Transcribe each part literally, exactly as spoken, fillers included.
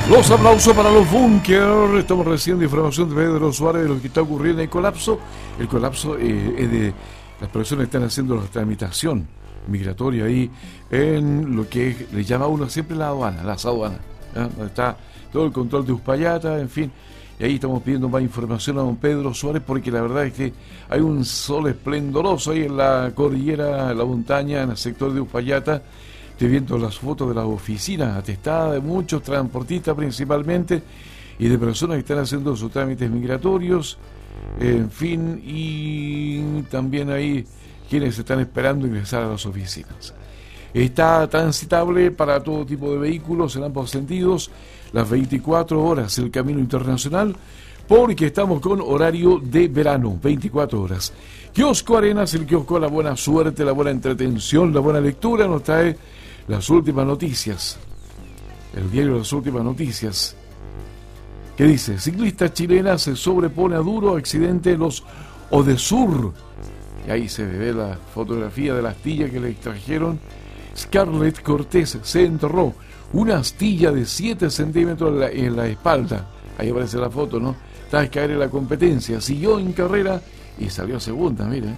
Los aplausos para los búnker. Estamos recibiendo información de Pedro Suárez de lo que está ocurriendo en el colapso. El colapso eh, es de las personas que están haciendo la tramitación migratoria ahí en lo que es, le llama a uno siempre la aduana, las aduanas, ¿eh? Donde está todo el control de Uspallata, en fin. Y ahí estamos pidiendo más información a don Pedro Suárez, porque la verdad es que hay un sol esplendoroso ahí en la cordillera, en la montaña, en el sector de Uspallata. Estoy viendo las fotos de las oficinas atestadas de muchos transportistas principalmente y de personas que están haciendo sus trámites migratorios, en fin, y también hay quienes están esperando ingresar a las oficinas. Está transitable para todo tipo de vehículos en ambos sentidos, las veinticuatro horas el camino internacional, porque estamos con horario de verano, veinticuatro horas. Kiosco Arenas, el kiosco de la buena suerte, la buena entretención, la buena lectura, nos trae las últimas noticias. El diario Las Últimas Noticias, que dice: ciclista chilena se sobrepone a duro accidente en los Odesur. Y ahí se ve la fotografía de la astilla que le extrajeron. Scarlett Cortés se enterró una astilla de siete centímetros en la, en la espalda. Ahí aparece la foto, ¿no? Tras caer en la competencia, siguió en carrera y salió segunda, mire.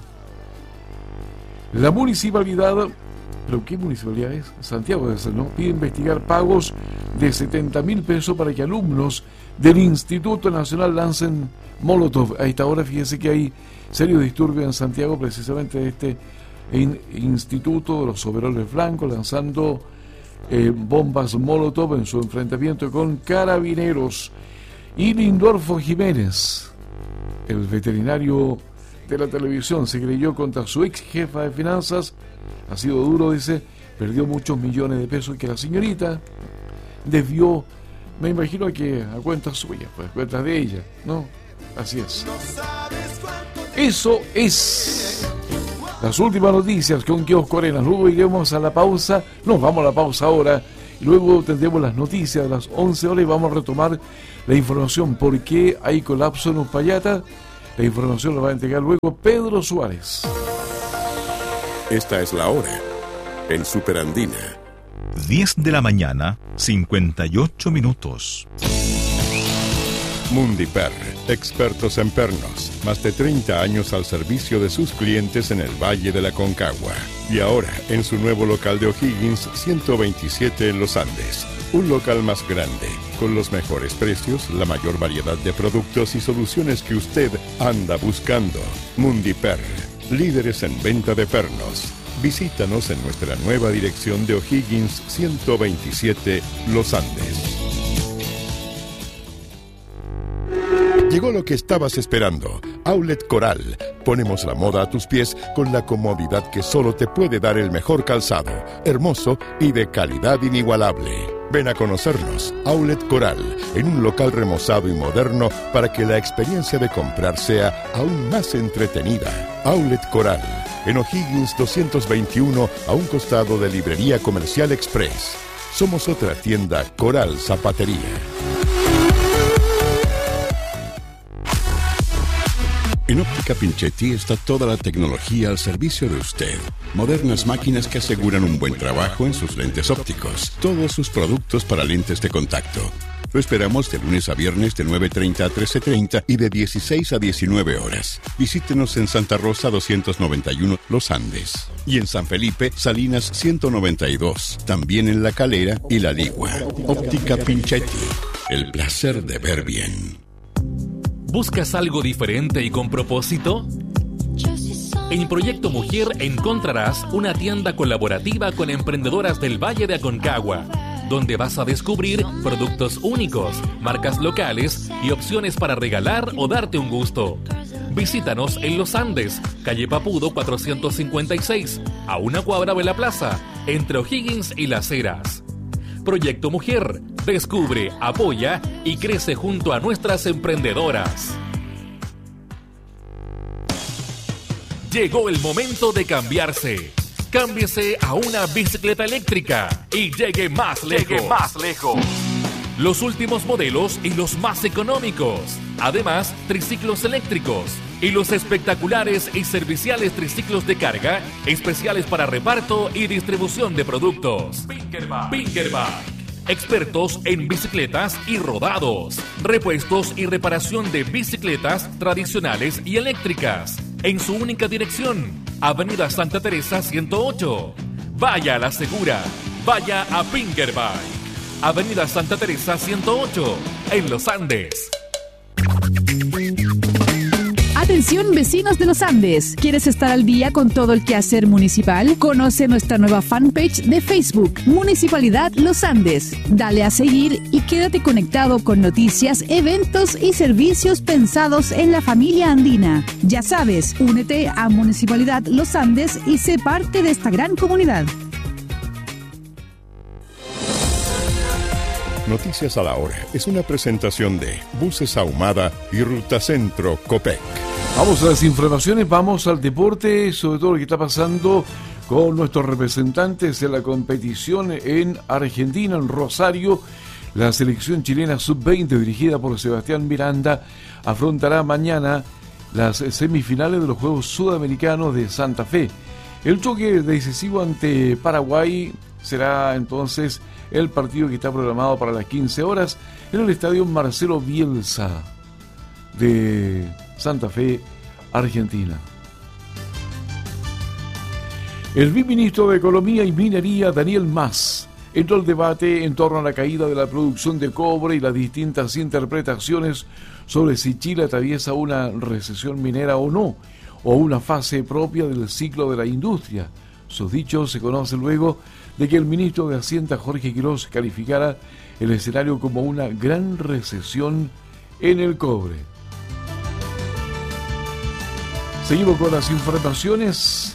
La municipalidad, ¿pero qué municipalidad es? Santiago de ser, ¿no? Pide investigar pagos de setenta mil pesos para que alumnos del Instituto Nacional lancen Molotov. A esta hora, fíjense que hay serios disturbios en Santiago, precisamente de este in, instituto de los overoles blancos, lanzando eh, bombas Molotov en su enfrentamiento con carabineros. Y Lindorfo Jiménez, el veterinario de la televisión, se creyó contra su ex jefa de finanzas. Ha sido duro, dice, perdió muchos millones de pesos que la señorita desvió, me imagino que a cuentas suyas, pues, a cuentas de ella, ¿no? Así es. Eso es las últimas noticias con Kiosco Arenas. Luego iremos a la pausa, nos vamos a la pausa ahora, y luego tendremos las noticias de las once horas y vamos a retomar la información, por qué hay colapso en Uspallata. La información la va a entregar luego Pedro Suárez. Esta es la hora en Superandina. diez de la mañana, cincuenta y ocho minutos. Mundiper, expertos en pernos, más de treinta años al servicio de sus clientes en el Valle de la Concagua. Y ahora en su nuevo local de O'Higgins ciento veintisiete en Los Andes. Un local más grande, con los mejores precios, la mayor variedad de productos y soluciones que usted anda buscando. Mundiper, líderes en venta de pernos. Visítanos en nuestra nueva dirección de O'Higgins ciento veintisiete, Los Andes. Llegó lo que estabas esperando. Outlet Coral. Ponemos la moda a tus pies con la comodidad que solo te puede dar el mejor calzado, hermoso y de calidad inigualable. Ven a conocernos, Outlet Coral, en un local remozado y moderno para que la experiencia de comprar sea aún más entretenida. Outlet Coral, en O'Higgins doscientos veintiuno, a un costado de Librería Comercial Express. Somos otra tienda Coral Zapatería. En Óptica Pinchetti está toda la tecnología al servicio de usted. Modernas máquinas que aseguran un buen trabajo en sus lentes ópticos. Todos sus productos para lentes de contacto. Lo esperamos de lunes a viernes de nueve treinta a trece treinta y de dieciséis a diecinueve horas. Visítenos en Santa Rosa doscientos noventa y uno, Los Andes. Y en San Felipe, Salinas ciento noventa y dos. También en La Calera y La Ligua. Óptica Pinchetti. El placer de ver bien. ¿Buscas algo diferente y con propósito? En Proyecto Mujer encontrarás una tienda colaborativa con emprendedoras del Valle de Aconcagua, donde vas a descubrir productos únicos, marcas locales y opciones para regalar o darte un gusto. Visítanos en Los Andes, calle Papudo cuatrocientos cincuenta y seis, a una cuadra de la plaza, entre O'Higgins y Las Heras. Proyecto Mujer, descubre, apoya y crece junto a nuestras emprendedoras. Llegó el momento de cambiarse. Cámbiese a una bicicleta eléctrica y llegue más lejos. Llegue más lejos. Los últimos modelos y los más económicos. Además, triciclos eléctricos y los espectaculares y serviciales triciclos de carga, especiales para reparto y distribución de productos. Pinkerback. Pinkerback. expertos en bicicletas y rodados, repuestos y reparación de bicicletas tradicionales y eléctricas, en su única dirección, Avenida Santa Teresa ciento ocho. Vaya a la segura, vaya a Pinkerbike, Avenida Santa Teresa ciento ocho, en Los Andes. Atención, vecinos de Los Andes. ¿Quieres estar al día con todo el quehacer municipal? Conoce nuestra nueva fanpage de Facebook, Municipalidad Los Andes. Dale a seguir y quédate conectado con noticias, eventos y servicios pensados en la familia andina. Ya sabes, únete a Municipalidad Los Andes y sé parte de esta gran comunidad. Noticias a la Hora es una presentación de Buses Ahumada y Ruta Centro Copec. Vamos a las informaciones, vamos al deporte, sobre todo lo que está pasando con nuestros representantes en la competición en Argentina, en Rosario. La selección chilena sub veinte, dirigida por Sebastián Miranda, afrontará mañana las semifinales de los Juegos Sudamericanos de Santa Fe. El choque decisivo ante Paraguay será entonces el partido que está programado para las quince horas en el estadio Marcelo Bielsa de Santa Fe, Argentina. El viceministro de Economía y Minería, Daniel Mas, entró al debate en torno a la caída de la producción de cobre y las distintas interpretaciones sobre si Chile atraviesa una recesión minera o no, o una fase propia del ciclo de la industria. Sus dichos se conocen luego de que el ministro de Hacienda, Jorge Quiroz, calificara el escenario como una gran recesión en el cobre. Seguimos con las informaciones.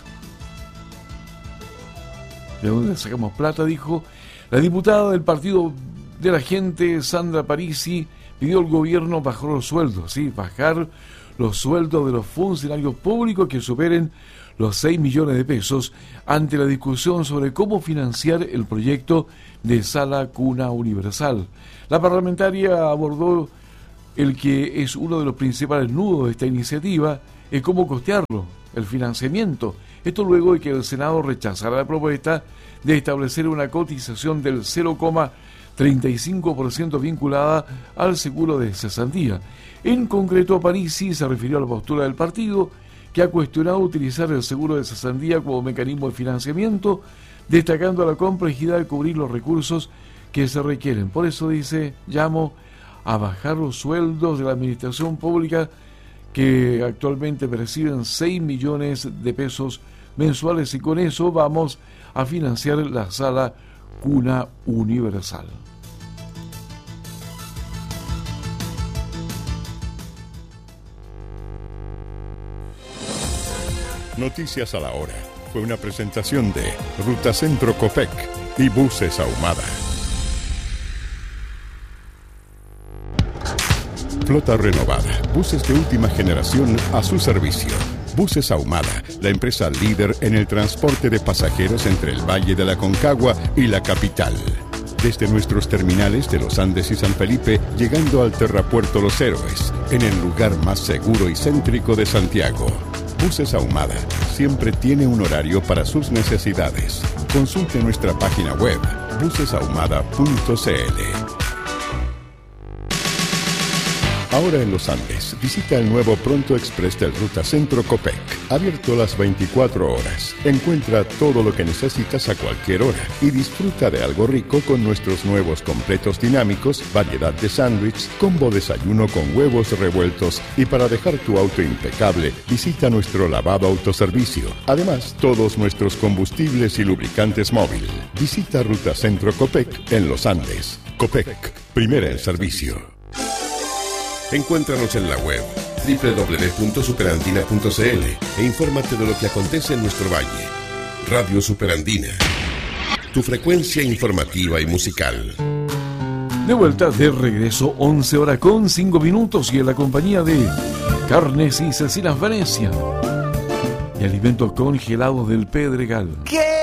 ¿De dónde sacamos plata? Dijo la diputada del Partido de la Gente, Sandra Parisi, pidió al gobierno bajar los sueldos, sí, bajar los sueldos de los funcionarios públicos que superen los seis millones de pesos ante la discusión sobre cómo financiar el proyecto de Sala Cuna Universal. La parlamentaria abordó el que es uno de los principales nudos de esta iniciativa, es cómo costearlo, el financiamiento. Esto luego de que el Senado rechazara la propuesta de establecer una cotización del cero coma treinta y cinco por ciento vinculada al seguro de cesantía. En concreto, Parisi se refirió a la postura del partido, que ha cuestionado utilizar el seguro de cesantía como mecanismo de financiamiento, destacando la complejidad de cubrir los recursos que se requieren. Por eso dice, llamo a bajar los sueldos de la administración pública, que actualmente perciben seis millones de pesos mensuales, y con eso vamos a financiar la Sala Cuna Universal. Noticias a la Hora fue una presentación de Ruta Centro Copec y Buses Ahumada. Flota renovada, buses de última generación a su servicio. Buses Ahumada, la empresa líder en el transporte de pasajeros entre el Valle de la Aconcagua y la capital. Desde nuestros terminales de Los Andes y San Felipe, llegando al Terrapuerto Los Héroes, en el lugar más seguro y céntrico de Santiago. Buses Ahumada siempre tiene un horario para sus necesidades. Consulte nuestra página web, buses ahumada punto c l. Ahora en Los Andes, visita el nuevo Pronto Express del Ruta Centro Copec, abierto las veinticuatro horas. Encuentra todo lo que necesitas a cualquier hora y disfruta de algo rico con nuestros nuevos completos dinámicos, variedad de sándwich, combo desayuno con huevos revueltos, y para dejar tu auto impecable, visita nuestro lavado autoservicio. Además, todos nuestros combustibles y lubricantes móvil. Visita Ruta Centro Copec en Los Andes. Copec, primera en servicio. Encuéntranos en la web doble u doble u doble u punto superandina punto c l e infórmate de lo que acontece en nuestro valle. Radio Superandina, tu frecuencia informativa y musical. De vuelta, de regreso, once horas con cinco minutos, y en la compañía de Carnes y Cecinas Venecia y alimentos congelados del Pedregal. ¿Qué?